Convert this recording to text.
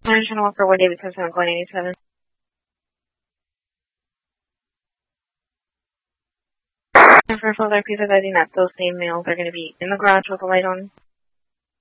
I'm trying to look for what David says on Glen 87. And for further piece of editing that those same males are going to be in the garage with the light on.